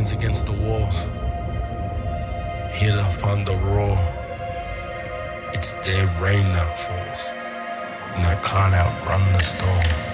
hands against the walls. Hear the thunder roar. It's their rain that falls, and I can't outrun the storm.